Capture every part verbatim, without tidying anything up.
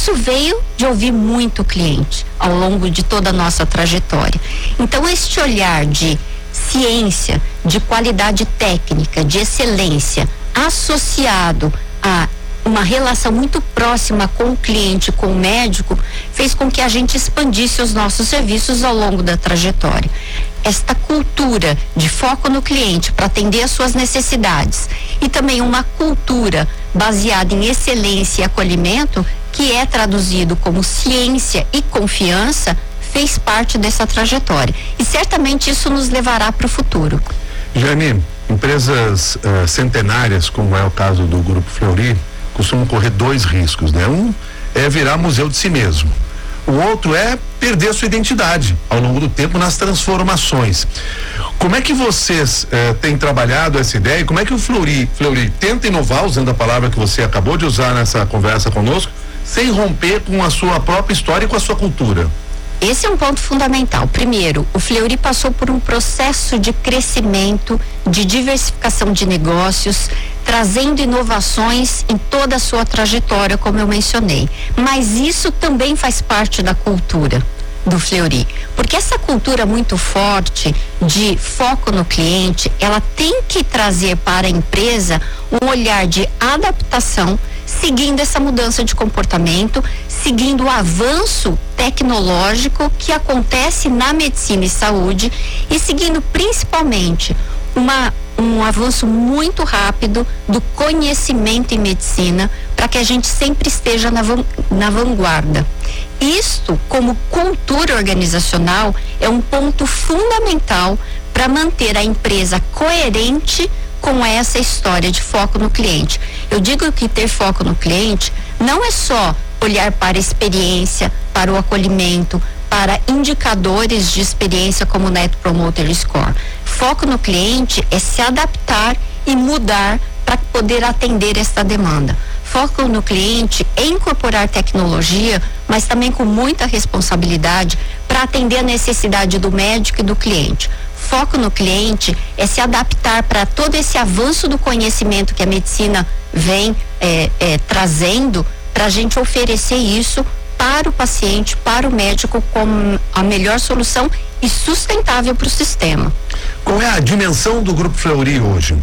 Isso veio de ouvir muito o cliente ao longo de toda a nossa trajetória. Então, este olhar de ciência, de qualidade técnica, de excelência, associado a uma relação muito próxima com o cliente, com o médico, fez com que a gente expandisse os nossos serviços ao longo da trajetória. Esta cultura de foco no cliente para atender às suas necessidades e também uma cultura baseada em excelência e acolhimento, que é traduzido como ciência e confiança, fez parte dessa trajetória. E certamente isso nos levará para o futuro. Jane, empresas uh, centenárias, como é o caso do Grupo Fleury, costumam correr dois riscos, né? Um é virar museu de si mesmo. O outro é perder a sua identidade ao longo do tempo nas transformações. Como é que vocês eh, têm trabalhado essa ideia? Como é que o Fleury, Fleury tenta inovar, usando a palavra que você acabou de usar nessa conversa conosco, sem romper com a sua própria história e com a sua cultura? Esse é um ponto fundamental. Primeiro, o Fleury passou por um processo de crescimento, de diversificação de negócios, trazendo inovações em toda a sua trajetória, como eu mencionei. Mas isso também faz parte da cultura do Fleury, porque essa cultura muito forte de foco no cliente, ela tem que trazer para a empresa um olhar de adaptação, seguindo essa mudança de comportamento, seguindo o avanço tecnológico que acontece na medicina e saúde e seguindo principalmente uma, um avanço muito rápido do conhecimento em medicina, para que a gente sempre esteja na, van, na vanguarda. Isto, como cultura organizacional, é um ponto fundamental para manter a empresa coerente com essa história de foco no cliente. Eu digo que ter foco no cliente não é só olhar para a experiência, para o acolhimento, para indicadores de experiência como o Net Promoter Score. Foco no cliente é se adaptar e mudar para poder atender esta demanda. Foco no cliente é incorporar tecnologia, mas também com muita responsabilidade para atender a necessidade do médico e do cliente. Foco no cliente é se adaptar para todo esse avanço do conhecimento que a medicina vem é, é, trazendo, para a gente oferecer isso para o paciente, para o médico, como a melhor solução e sustentável para o sistema. Qual é a dimensão do Grupo Fleury hoje?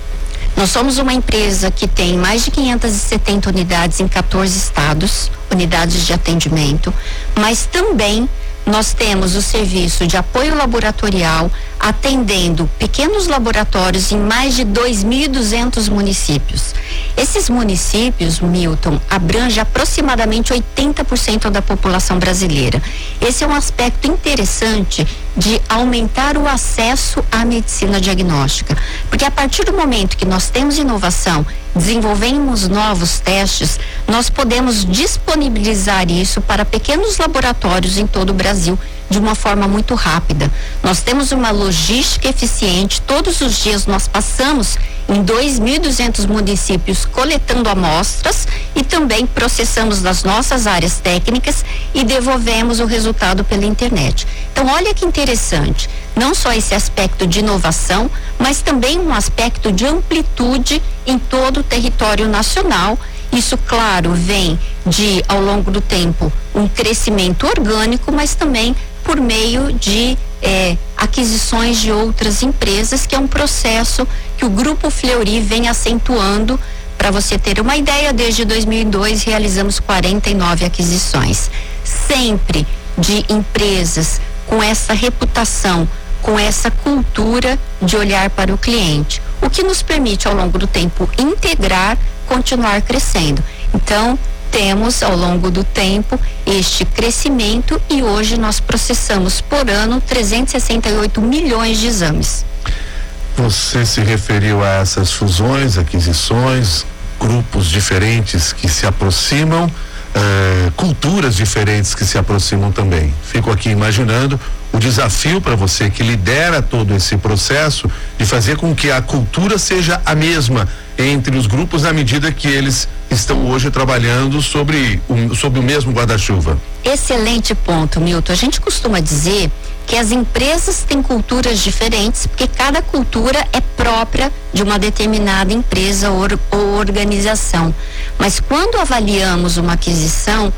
Nós somos uma empresa que tem mais de quinhentas e setenta unidades em quatorze estados, unidades de atendimento, mas também nós temos o serviço de apoio laboratorial, atendendo pequenos laboratórios em mais de dois mil e duzentos municípios. Esses municípios, Milton, abrangem aproximadamente oitenta por cento da população brasileira. Esse é um aspecto interessante de aumentar o acesso à medicina diagnóstica, porque a partir do momento que nós temos inovação, desenvolvemos novos testes, nós podemos disponibilizar isso para pequenos laboratórios em todo o Brasil de uma forma muito rápida. Nós temos uma logística eficiente, todos os dias nós passamos em dois mil e duzentos municípios coletando amostras e também processamos nas nossas áreas técnicas e devolvemos o resultado pela internet. Então, olha que interessante, não só esse aspecto de inovação, mas também um aspecto de amplitude em todo o território nacional. Isso, claro, vem de, ao longo do tempo, um crescimento orgânico, mas também por meio de eh, aquisições de outras empresas, que é um processo que o Grupo Fleury vem acentuando. Para você ter uma ideia, desde dois mil e dois realizamos quarenta e nove aquisições, sempre de empresas com essa reputação, com essa cultura de olhar para o cliente, o que nos permite ao longo do tempo integrar, continuar crescendo. Então, temos ao longo do tempo este crescimento e hoje nós processamos por ano trezentos e sessenta e oito milhões de exames. Você se referiu a essas fusões, aquisições, grupos diferentes que se aproximam, eh, culturas diferentes que se aproximam também. Fico aqui imaginando o desafio para você que lidera todo esse processo de fazer com que a cultura seja a mesma entre os grupos na medida que eles estão hoje trabalhando sobre o, sobre o mesmo guarda-chuva. Excelente ponto, Milton. A gente costuma dizer que as empresas têm culturas diferentes, porque cada cultura é própria de uma determinada empresa ou, ou organização. Mas quando avaliamos uma aquisição,